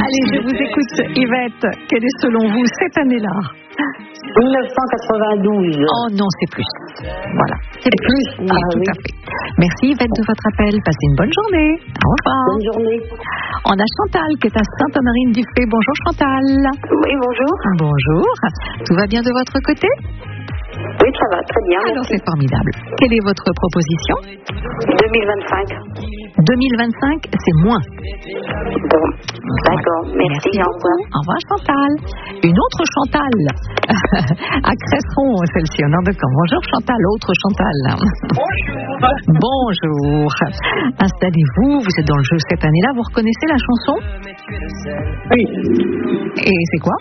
Allez, je vous écoute, Yvette. Quelle est selon vous cette année-là? 1992. Oh non, c'est plus. Voilà. C'est plus. Ah, Tout à fait. Merci Yvette de votre appel. Passez une bonne journée. Au revoir. Bonne journée. On a Chantal qui est à Sainte-Honorine-du-Fay. Bonjour Chantal. Oui, bonjour. Bonjour. Tout va bien de votre côté? Oui, ça va, très bien. Alors c'est formidable. Quelle est votre proposition? 2025. 2025, c'est moins. Bon, d'accord. Merci, au revoir. Au revoir Chantal. Une autre Chantal à Cresseron, celle-ci au nord de Caen. Bonjour Chantal, autre Chantal. Bonjour. Installez-vous, vous êtes dans le jeu cette année-là, vous reconnaissez la chanson? Oui. Et c'est quoi?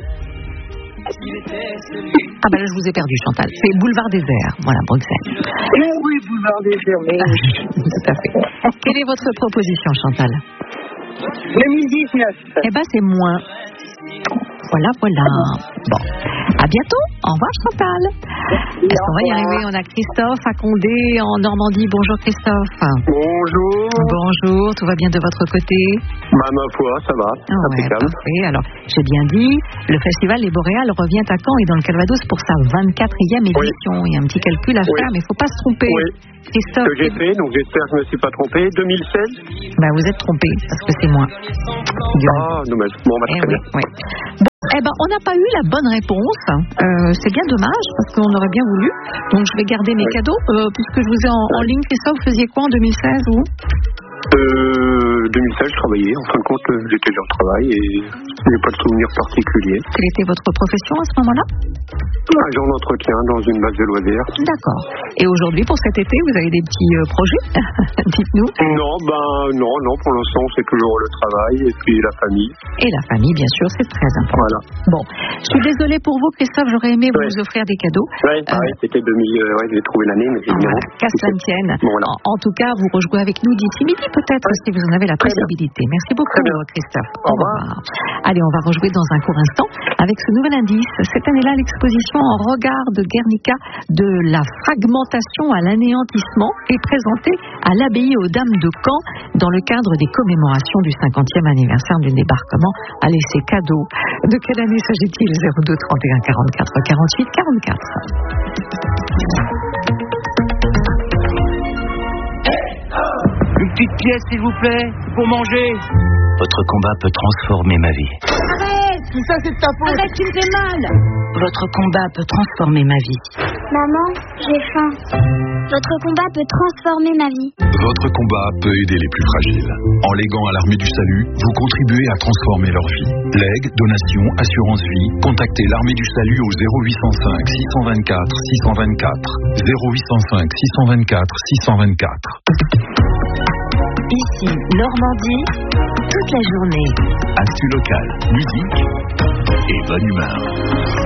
Ah ben là je vous ai perdu Chantal. C'est Boulevard Désert, voilà, Bruxelles. Oui, Boulevard Désert, mais... Tout à fait. Quelle est votre proposition Chantal? 2019. Eh ben c'est moins. Voilà. Bon, à bientôt. Au revoir Chantal. Est-ce qu'on va y arriver? On a Christophe à Condé en Normandie. Bonjour Christophe. Bonjour. Bonjour, tout va bien de votre côté? Ma foi, ça va. Ouais, Impeccable. parfait. Alors, j'ai bien dit, le festival Les Boréales revient à Caen et dans le Calvados pour sa 24e édition. Il y a un petit calcul à faire, mais il ne faut pas se tromper. Oui. Christophe, Que j'ai fait, donc j'espère que je ne me suis pas trompé. 2016. vous êtes trompé parce que c'est moins. Ah, dommage. Bon, très bien. Oui. Bon, on n'a pas eu la bonne réponse. C'est bien dommage parce qu'on aurait bien voulu. Donc je vais garder mes cadeaux puisque je vous ai en ligne. Christophe, vous faisiez quoi en 2016 vous? 2016, je travaillais. En fin de compte, j'étais déjà au travail et je n'ai pas de souvenir particulier. Quelle était votre profession à ce moment-là? Agent d'entretien dans une base de loisirs. D'accord. Et aujourd'hui, pour cet été, vous avez des petits projets? Dites-nous. Non, pour l'instant, c'est toujours le travail et puis la famille. Et la famille, bien sûr, c'est très important. Voilà. Bon, je suis désolée pour vous, Christophe, j'aurais aimé vous offrir des cadeaux. Oui, pareil, c'était 2000, j'ai trouvé l'année, mais Voilà, qu'à cela ne tienne. Bon, voilà. En tout cas, vous rejouez avec nous d'ici midi, peut-être, si vous en avez la possibilité. Merci beaucoup, Christophe. Au revoir. Allez, on va rejouer dans un court instant avec ce nouvel indice. Cette année-là, l'exposition En regard de Guernica de la fragmentation à l'anéantissement est présentée à l'abbaye aux Dames de Caen dans le cadre des commémorations du 50e anniversaire du débarquement. Allez, c'est cadeau. De quelle année s'agit-il? 02 31 44 48 44. Une petite pièce, s'il vous plaît, pour manger. Votre combat peut transformer ma vie. Arrête! Tout ça, c'est de ta faute. Arrête, tu me fais mal! Votre combat peut transformer ma vie. Maman, j'ai faim. Votre combat peut transformer ma vie. Votre combat peut aider les plus fragiles. En léguant à l'Armée du Salut, vous contribuez à transformer leur vie. Legs, donations, assurance vie, contactez l'Armée du Salut au 0805 624 624. 0805 624 624. Ici, Normandie, toute la journée. Actu locale, musique et bonne humeur.